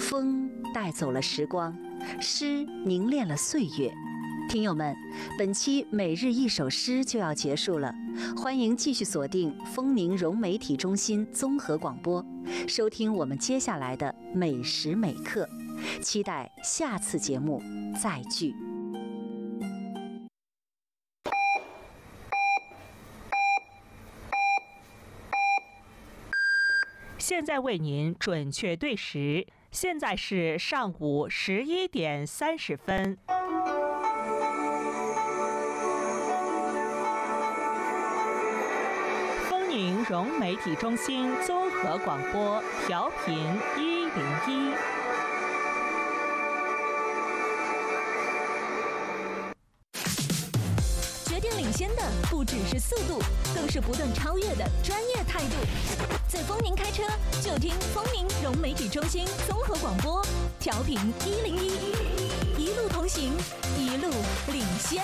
风带走了时光，诗凝练了岁月。听友们，本期每日一首诗就要结束了，欢迎继续锁定丰宁融媒体中心综合广播，收听我们接下来的每时每刻。期待下次节目再聚。 现在为您准确对时，现在是上午11点30分。丰宁融媒体中心综合广播，调频101。 决定领先的不只是速度，更是不断超越的专业态度。在丰宁开车，就听丰宁融媒体中心综合广播，调频101，一路同行，一路领先。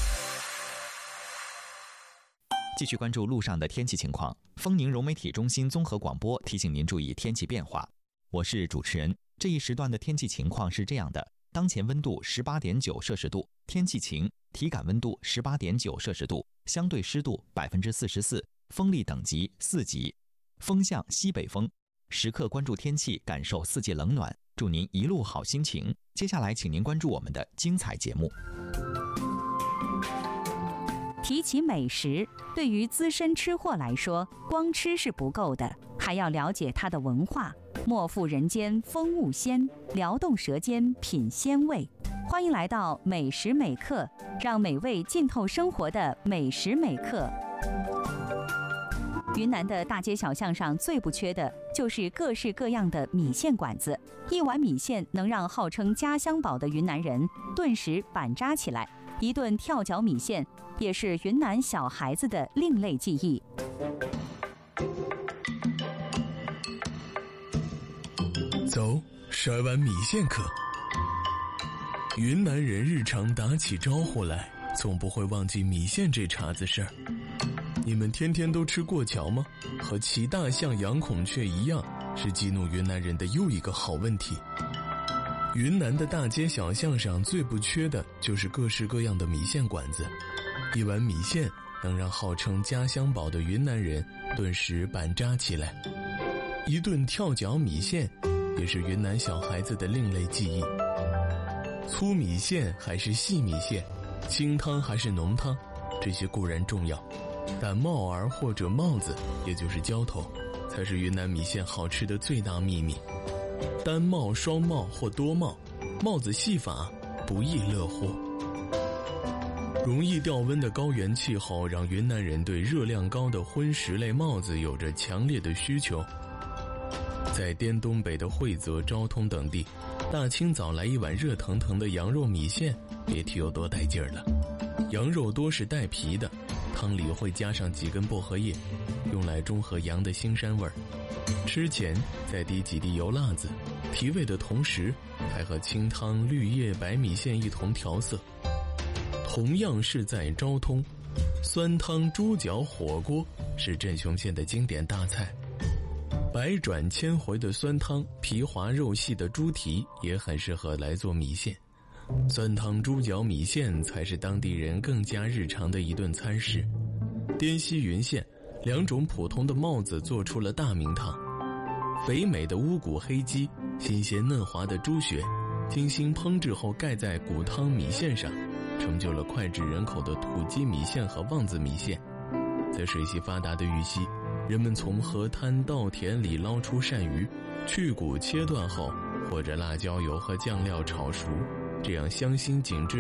继续关注路上的天气情况。丰宁融媒体中心综合广播提醒您注意天气变化。我是主持人。这一时段的天气情况是这样的：当前温度18.9摄氏度，天气晴，体感温度18.9摄氏度，相对湿度44%，风力等级4级，风向西北风。时刻关注天气，感受四季冷暖，祝您一路好心情。接下来请您关注我们的精彩节目。 提起美食，对于资深吃货来说，光吃是不够的，还要了解它的文化。莫负人间风物鲜，撩动舌尖品鲜味。欢迎来到每时每刻，让美味浸透生活的每时每刻。云南的大街小巷上最不缺的就是各式各样的米线馆子，一碗米线能让号称家乡宝的云南人顿时板扎起来。一顿跳脚米线也是云南小孩子的另类记忆。 走，12碗米线课。云南人日常打起招呼来，从不会忘记米线这茬子事儿。你们天天都吃过桥吗？和骑大象、养孔雀一样，是激怒云南人的又一个好问题。云南的大街小巷上最不缺的就是各式各样的米线馆子，一碗米线能让号称家乡宝的云南人顿时板扎起来。一顿跳脚米线也是云南小孩子的另类记忆。粗米线还是细米线，清汤还是浓汤，这些固然重要，但帽儿或者帽子，也就是浇头，才是云南米线好吃的最大秘密。单帽、双帽或多帽，帽子戏法不亦乐乎。容易掉温的高原气候让云南人对热量高的荤食类帽子有着强烈的需求。在滇东北的惠泽、昭通等地，大清早来一碗热腾腾的羊肉米线，别提有多带劲儿了。羊肉多是带皮的，汤里会加上几根薄荷叶，用来中和羊的腥膻味儿。吃前再滴几滴油辣子，提味的同时还和清汤、绿叶、白米线一同调色。同样是在昭通，酸汤猪脚火锅是镇雄县的经典大菜。百转千回的酸汤，皮滑肉细的猪蹄也很适合来做米线。酸汤猪脚米线才是当地人更加日常的一顿餐食。滇西云县2种普通的帽子做出了大名堂，肥美的乌骨黑鸡，新鲜嫩滑的猪血，精心烹制后盖在骨汤米线上，成就了脍炙人口的土鸡米线和旺子米线。在水系发达的玉溪，人们从河滩稻田里捞出鳝鱼，去骨切断后，或者辣椒油和酱料炒熟，这样香辛紧致